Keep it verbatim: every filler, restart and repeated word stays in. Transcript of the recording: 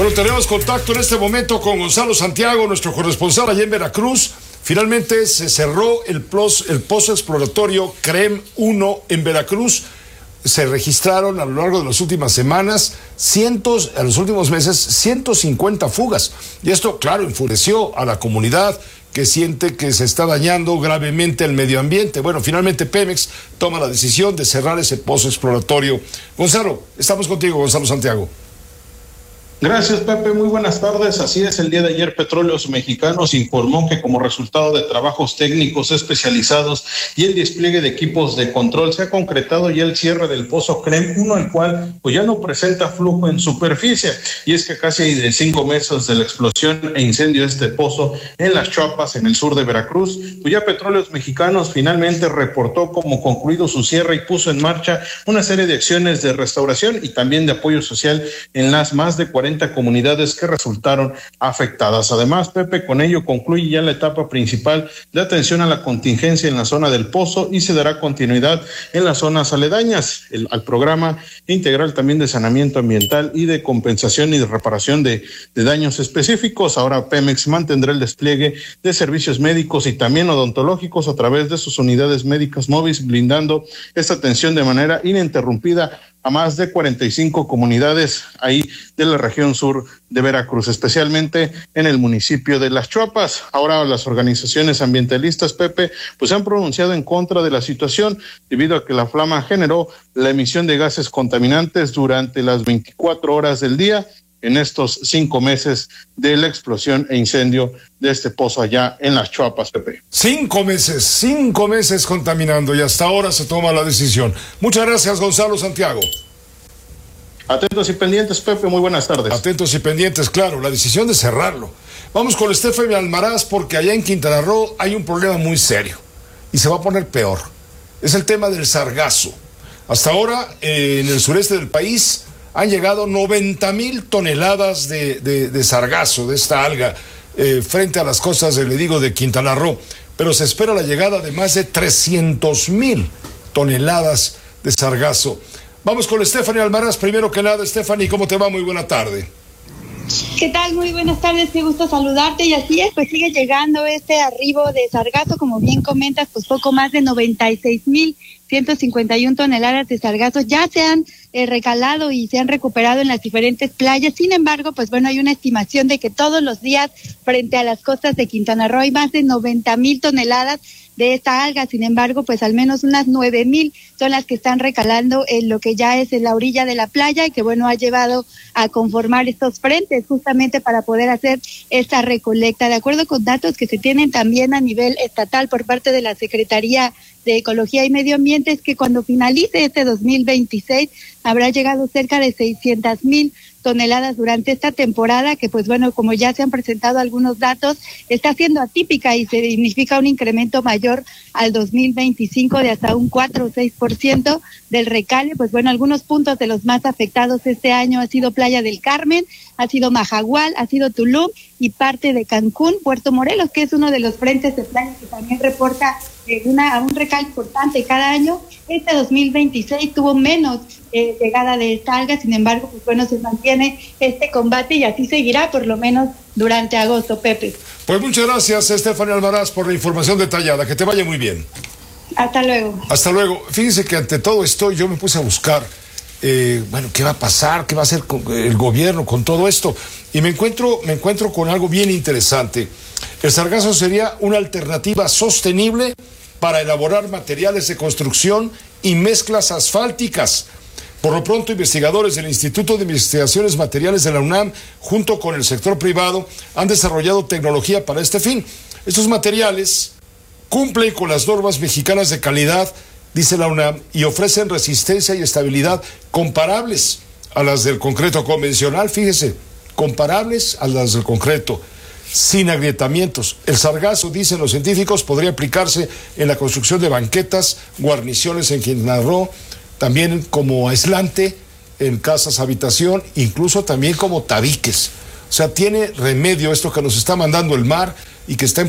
Bueno, tenemos contacto en este momento con Gonzalo Santiago, nuestro corresponsal allá en Veracruz. Finalmente se cerró el, plos, el pozo exploratorio CREM uno en Veracruz. Se registraron a lo largo de las últimas semanas, cientos, en los últimos meses, ciento cincuenta fugas. Y esto, claro, enfureció a la comunidad que siente que se está dañando gravemente el medio ambiente. Bueno, finalmente Pemex toma la decisión de cerrar ese pozo exploratorio. Gonzalo, estamos contigo, Gonzalo Santiago. Gracias, Pepe. Muy buenas tardes. Así es, el día de ayer Petróleos Mexicanos informó que como resultado de trabajos técnicos especializados y el despliegue de equipos de control se ha concretado ya el cierre del pozo CREM uno, el cual pues ya no presenta flujo en superficie. Y es que casi de cinco meses de la explosión e incendio de este pozo en Las Chuapas, en el sur de Veracruz, pues ya Petróleos Mexicanos finalmente reportó como concluido su cierre y puso en marcha una serie de acciones de restauración y también de apoyo social en las más de cuarenta comunidades que resultaron afectadas. Además, Pepe, con ello concluye ya la etapa principal de atención a la contingencia en la zona del pozo y se dará continuidad en las zonas aledañas el, al programa integral también de saneamiento ambiental y de compensación y de reparación de, de daños específicos. Ahora Pemex mantendrá el despliegue de servicios médicos y también odontológicos a través de sus unidades médicas móviles, brindando esta atención de manera ininterrumpida a más de cuarenta y cinco comunidades ahí de la región sur de Veracruz, especialmente en el municipio de Las Chuapas. Ahora las organizaciones ambientalistas, Pepe, pues se han pronunciado en contra de la situación debido a que la flama generó la emisión de gases contaminantes durante las veinticuatro horas del día en estos cinco meses de la explosión e incendio de este pozo allá en Las Chuapas, Pepe. Cinco meses, cinco meses contaminando y hasta ahora se toma la decisión. Muchas gracias, Gonzalo Santiago. Atentos y pendientes, Pepe, muy buenas tardes. Atentos y pendientes, claro, la decisión de cerrarlo. Vamos con Stephanie Almaraz porque allá en Quintana Roo hay un problema muy serio y se va a poner peor. Es el tema del sargazo. Hasta ahora, eh, en el sureste del país, han llegado noventa mil toneladas de, de, de sargazo, de esta alga, eh, frente a las costas, le digo, de Quintana Roo. Pero se espera la llegada de más de trescientos mil toneladas de sargazo. Vamos con Stephanie Almaraz. Primero que nada, Stephanie, ¿cómo te va? Muy buena tarde. ¿Qué tal? Muy buenas tardes, qué gusto saludarte. Y así es, pues sigue llegando este arribo de sargazo, como bien comentas, pues poco más de noventa y seis mil ciento cincuenta y una toneladas de sargazo ya se han eh, recalado y se han recuperado en las diferentes playas. Sin embargo, pues bueno, hay una estimación de que todos los días frente a las costas de Quintana Roo hay más de noventa mil toneladas de esta alga. Sin embargo, pues al menos unas nueve mil son las que están recalando en lo que ya es en la orilla de la playa y que bueno, ha llevado a conformar estos frentes justamente para poder hacer esta recolecta. De acuerdo con datos que se tienen también a nivel estatal por parte de la Secretaría de Ecología y Medio Ambiente, es que cuando finalice este dos mil veintiséis habrá llegado cerca de seiscientas mil toneladas durante esta temporada, que pues bueno, como ya se han presentado algunos datos, está siendo atípica y significa un incremento mayor al dos mil veinticinco de hasta un cuatro o seis por ciento del recale. Pues bueno, algunos puntos de los más afectados este año ha sido Playa del Carmen, ha sido Majagual, ha sido Tulum y parte de Cancún. Puerto Morelos, que es uno de los frentes de playa que también reporta eh, una, un recale importante cada año, este dos mil veintiséis tuvo menos eh, llegada de esta alga. Sin embargo, pues bueno, se mantiene este combate y así seguirá por lo menos durante agosto, Pepe. Pues muchas gracias, Stephanie Almaraz, por la información detallada. Que te vaya muy bien. Hasta luego. Hasta luego. Fíjense que ante todo esto yo me puse a buscar, eh, bueno, ¿qué va a pasar? ¿Qué va a hacer el gobierno con todo esto? Y me encuentro, me encuentro con algo bien interesante. El sargazo sería una alternativa sostenible para elaborar materiales de construcción y mezclas asfálticas. Por lo pronto, investigadores del Instituto de Investigaciones Materiales de la UNAM, junto con el sector privado, han desarrollado tecnología para este fin. Estos materiales cumplen con las normas mexicanas de calidad, dice la UNAM, y ofrecen resistencia y estabilidad comparables a las del concreto convencional. Fíjese, comparables a las del concreto, sin agrietamientos. El sargazo, dicen los científicos, podría aplicarse en la construcción de banquetas, guarniciones en Quintana Roo, también como aislante en casas habitación, incluso también como tabiques. O sea, tiene remedio esto que nos está mandando el mar y que está